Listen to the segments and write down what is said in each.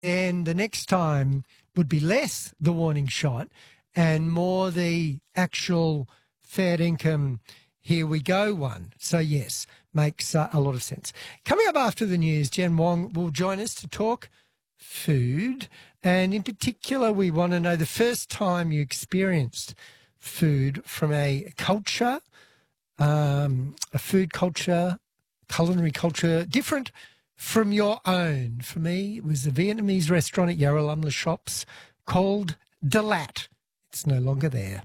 then the next time would be less the warning shot and more the actual fair income, here we go one. So, yes, makes a lot of sense. Coming up after the news, Jen Wong will join us to talk food. And in particular, we want to know the first time you experienced food from a culture, a food culture, culinary culture, different from your own. For me, it was a Vietnamese restaurant at Yarralumla Shops called De Lat. It's no longer there.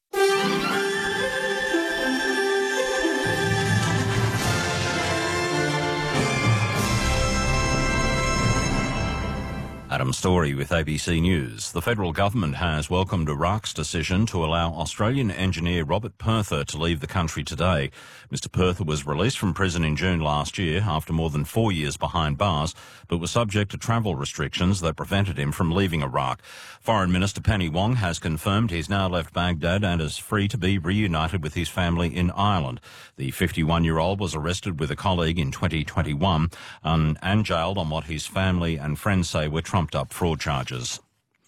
Adam Story with ABC News. The federal government has welcomed Iraq's decision to allow Australian engineer Robert Perther to leave the country today. Mr. Perther was released from prison in June last year after more than 4 years behind bars, but was subject to travel restrictions that prevented him from leaving Iraq. Foreign Minister Penny Wong has confirmed he's now left Baghdad and is free to be reunited with his family in Ireland. The 51-year-old was arrested with a colleague in 2021 and jailed on what his family and friends say were trumped-up fraud charges.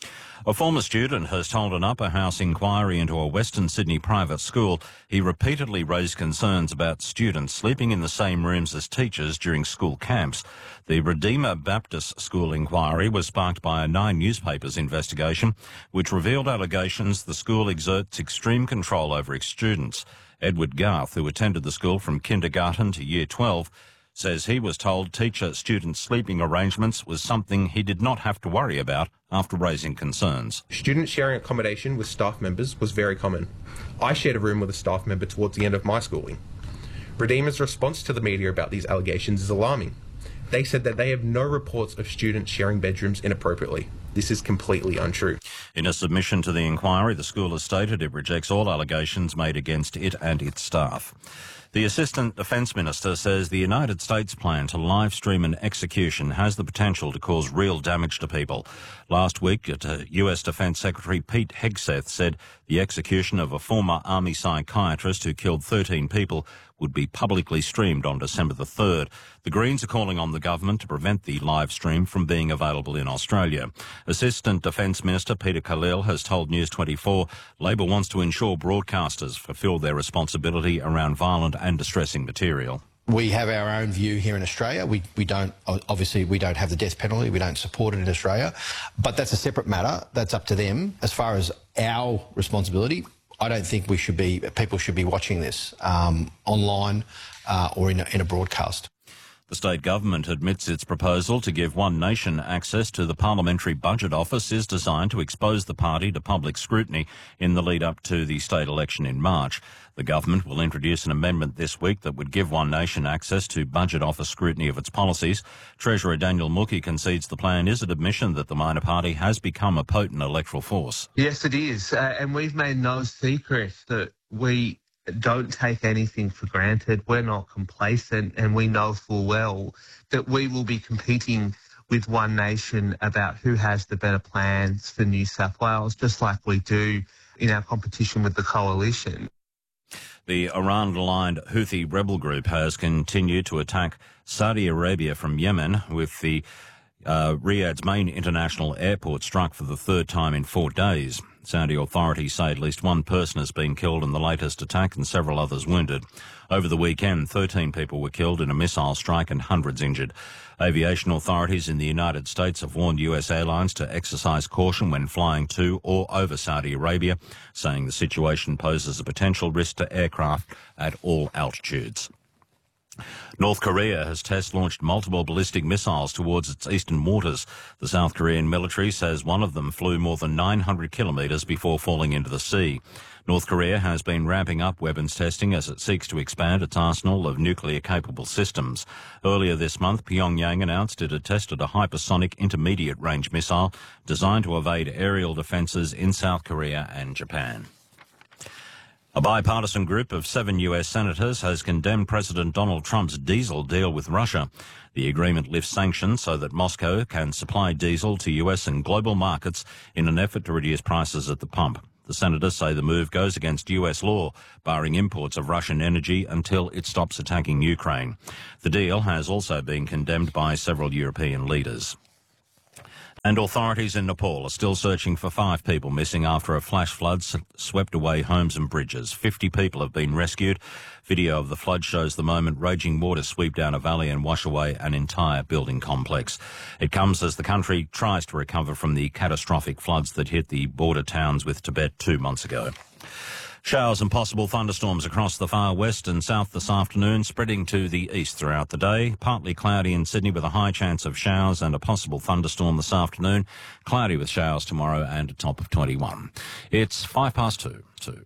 A former student has told an upper house inquiry into a Western Sydney private school he repeatedly raised concerns about students sleeping in the same rooms as teachers during school camps. The Redeemer Baptist School inquiry was sparked by a Nine newspapers investigation, which revealed allegations the school exerts extreme control over its students. Edward Garth, who attended the school from kindergarten to year 12, says he was told teacher-student sleeping arrangements was something he did not have to worry about after raising concerns. Students sharing accommodation with staff members was very common. I shared a room with a staff member towards the end of my schooling. Redeemer's response to the media about these allegations is alarming. They said that they have no reports of students sharing bedrooms inappropriately. This is completely untrue. In a submission to the inquiry, the school has stated it rejects all allegations made against it and its staff. The Assistant Defence Minister says the United States plan to live stream an execution has the potential to cause real damage to people. Last week, US Defence Secretary Pete Hegseth said the execution of a former Army psychiatrist who killed 13 people would be publicly streamed on December the 3rd. The Greens are calling on the government to prevent the live stream from being available in Australia. Assistant Defence Minister Peter Khalil has told News 24 Labor wants to ensure broadcasters fulfil their responsibility around violent and distressing material. We have our own view here in Australia. We don't have the death penalty. We don't support it in Australia. But that's a separate matter. That's up to them. As far as our responsibility, I don't think people should be watching this online or in a broadcast. The state government admits its proposal to give One Nation access to the Parliamentary Budget Office is designed to expose the party to public scrutiny in the lead-up to the state election in March. The government will introduce an amendment this week that would give One Nation access to Budget Office scrutiny of its policies. Treasurer Daniel Mookhey concedes the plan is an admission that the minor party has become a potent electoral force. Yes, it is. And we've made no secret that we don't take anything for granted. We're not complacent, and we know full well that we will be competing with One Nation about who has the better plans for New South Wales, just like we do in our competition with the coalition. The Iran-aligned Houthi rebel group has continued to attack Saudi Arabia from Yemen, with the Riyadh's main international airport struck for the third time in 4 days. Saudi authorities say at least one person has been killed in the latest attack and several others wounded. Over the weekend, 13 people were killed in a missile strike and hundreds injured. Aviation authorities in the United States have warned US airlines to exercise caution when flying to or over Saudi Arabia, saying the situation poses a potential risk to aircraft at all altitudes. North Korea has test-launched multiple ballistic missiles towards its eastern waters. The South Korean military says one of them flew more than 900 kilometres before falling into the sea. North Korea has been ramping up weapons testing as it seeks to expand its arsenal of nuclear-capable systems. Earlier this month, Pyongyang announced it had tested a hypersonic intermediate-range missile designed to evade aerial defences in South Korea and Japan. A bipartisan group of 7 US senators has condemned President Donald Trump's diesel deal with Russia. The agreement lifts sanctions so that Moscow can supply diesel to US and global markets in an effort to reduce prices at the pump. The senators say the move goes against US law, barring imports of Russian energy until it stops attacking Ukraine. The deal has also been condemned by several European leaders. And authorities in Nepal are still searching for 5 people missing after a flash flood swept away homes and bridges. 50 people have been rescued. Video of the flood shows the moment raging waters sweep down a valley and wash away an entire building complex. It comes as the country tries to recover from the catastrophic floods that hit the border towns with Tibet 2 months ago. Showers and possible thunderstorms across the far west and south this afternoon, spreading to the east throughout the day. Partly cloudy in Sydney with a high chance of showers and a possible thunderstorm this afternoon. Cloudy with showers tomorrow and a top of 21. It's 2:05.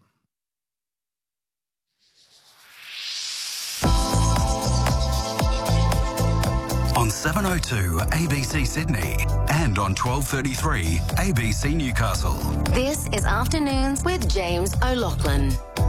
On 702 ABC Sydney and on 1233 ABC Newcastle. This is Afternoons with James O'Loughlin.